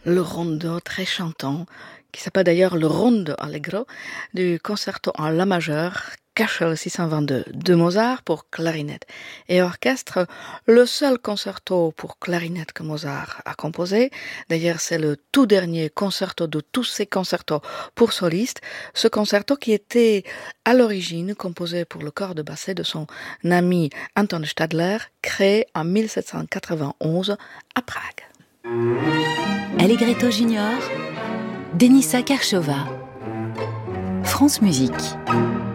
le rondo très chantant, qui s'appelle d'ailleurs le rondo allegro, du concerto en la majeur, Cashel 622 de Mozart pour clarinette et orchestre, le seul concerto pour clarinette que Mozart a composé. D'ailleurs, c'est le tout dernier concerto de tous ses concertos pour soliste. Ce concerto qui était à l'origine composé pour le corps de basset de son ami Anton Stadler, créé en 1791 à Prague. Allegretto Junior, Denisa Karchova, France Musique.